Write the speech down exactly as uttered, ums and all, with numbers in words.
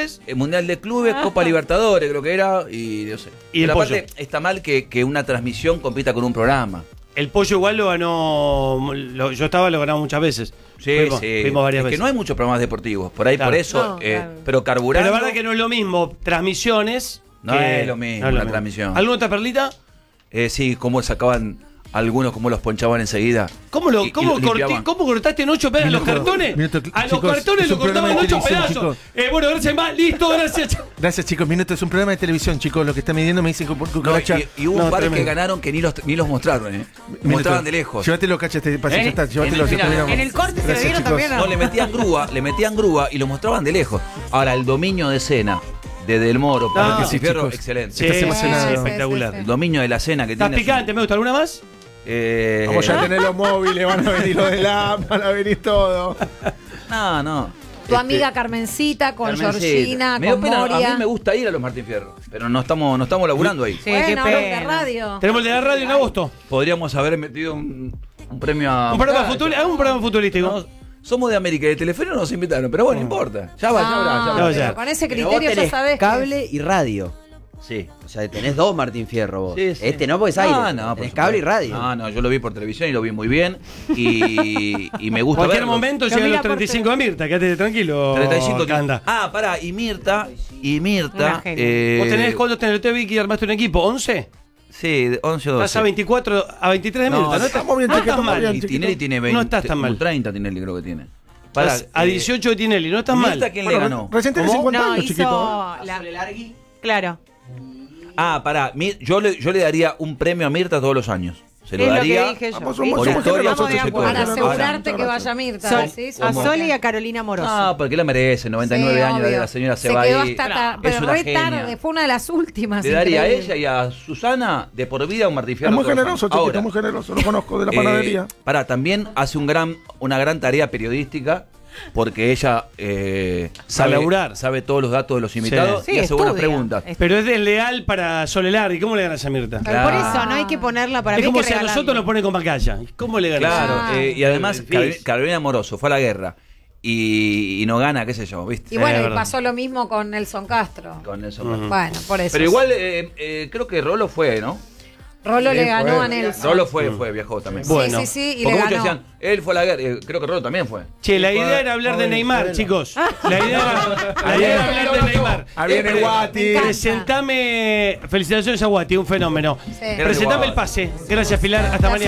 Clubes. El Mundial de Clubes, Copa Libertadores, creo que era, y no sé. Y el Pero pollo. aparte, está mal que, que una transmisión compita con un programa. El pollo igual lo ganó. Lo, yo estaba, lo ganaba muchas veces. Sí, fuimos, sí. fuimos varias es veces. que no hay muchos programas deportivos. Por ahí, Claro. por eso. No, eh, claro. Pero carburando. Pero la verdad que no es lo mismo transmisiones. No que- es lo mismo, no es lo una transmisión. ¿Alguna otra perlita? Eh, sí, cómo sacaban algunos, cómo los ponchaban enseguida. ¿Cómo, lo, Y- y cómo, los corté- limpiaban. ¿Cómo cortaste en ocho pedazos los Minuto, cartones? minuto, a los chicos, cartones es los un programa cortaban en de ocho televisión, pedazos. Eh, bueno, gracias más. Listo, gracias. Gracias, chicos. Minuto, es un programa de televisión, chicos. Lo que están midiendo me dicen que por No, cucaracha. y, y hubo No, un par tremendo. que ganaron que ni los, ni los mostraron, ¿eh? Minuto. Mostraban de lejos. Llévatelo, cacha, este pase, ¿Eh? ya está. Llévatelo, En el ya final, terminamos. En el corte se lo Gracias, dieron chicos. también. No, le metían grúa, le metían grúa y lo mostraban de lejos. Ahora, el dominio de escena de Del Moro para No, el sí, Fierro, chicos. excelente. Sí, Estás sí, emocionado. sí, Sí, espectacular. sí, sí, El dominio de la escena que ¿Estás tiene. picante? ¿Me gusta alguna más? Eh, Vamos ya a tener los móviles, van a venir los de la, van a venir todo. No, no. Tu amiga Carmencita con Carmencita. Georgina, Me dio con pena, Moria. A mí me gusta ir a los Martín Fierro, pero no estamos, no estamos laburando ahí. Sí, bueno, qué los de pena. radio. Tenemos el de la radio en agosto. Podríamos haber metido un, un premio a. Un programa, Ah, futuri- ah, un programa futurístico. no, somos de América y de Teleférico nos invitaron, pero bueno, no importa. Ya va, ya habrá, ya Ah, habrá. Ya va. pero con ese Pero vos criterio ya tenés sabés. que- cable y radio. Sí. O sea, tenés dos Martín Fierro vos. Sí, sí. Este no, porque es aire. No, no, por tenés cable y supuesto. radio. No, no, yo lo vi por televisión y lo vi muy bien. Y, y me gusta Cualquier verlo. momento Lo llegan mira los por treinta y cinco de Mirta. Quédate tranquilo. treinta y cinco Canda. Ah, pará, y Mirta. Y Mirta. Una genia. eh, ¿Vos tenés cuántos tenés? Te vi que armaste un equipo. ¿once? Sí, de once o doce. Estás a veinticuatro, a veintitrés de No, Mirta. No, estás, estamos bien, no chiquito, estás estamos mal. bien, Y chiquito. Tinelli tiene veinte. No estás tan mal. treinta Tinelli creo que tiene. Estás a eh, dieciocho de Tinelli. No estás ¿Mirta mal. quién Bueno, le ganó? Recién tenés ¿Cómo? cincuenta No, años, hizo chiquito. la... Claro. Ah, pará, Mir- yo le, yo le daría un premio a Mirta todos los años. Se lo Es lo daría. que dije yo. Vamos, ¿viste? somos- somos generosos, Estamos de se acuerdo. puede. Para asegurarte Ahora, que vaya Mirta. Sol- ¿sí? a Como Sol que- y a Carolina Moroso. Ah, porque la merece, noventa y nueve Sí, años, obvio. la señora se, se va quedó ahí. hasta ta- Es pero una re genia. tarde, fue una de las últimas. Le daría a increíble. ella y a Susana de por vida un Martín Es Fierro. muy todos los generoso, años. chiquito, Ahora, muy generoso. Lo conozco de la eh, panadería. pará, también hace un gran, una gran tarea periodística porque ella eh, sabe, laburar. sabe todos los datos de los invitados Sí, y hace buenas estudia. preguntas. Es- Pero es desleal para Solelar. ¿Y cómo le ganas a Mirta? Pero por eso no hay que ponerla para Es mí. como hay que si a regalarle. nosotros nos ponen con Macaya. ¿Cómo le ganas? Claro, Ah. eh, y además Difícil. Carolina, Carolina Moroso fue a la guerra y, y no gana, qué sé yo, ¿viste? Y bueno, es y verdad. pasó lo mismo con Nelson Castro. Con eso. Ujú. Bueno, por eso. Pero igual eh, eh, creo que Rolo fue, ¿no? Rolo Sí, le ganó fue. a Nelson. Rolo fue, fue, viajó también. Sí, Bueno. sí, sí, y Porque le muchos ganó. decían, él fue a la guerra, eh, creo que Rolo también fue. Che, la idea era hablar de Neymar, chicos. La idea era, la idea era hablar de Neymar. Ahí viene Eh, Guati. Me encanta. Presentame. Felicitaciones a Guati, un fenómeno. Sí. Presentame Guati. el pase. Gracias, Pilar. Hasta Gracias. mañana.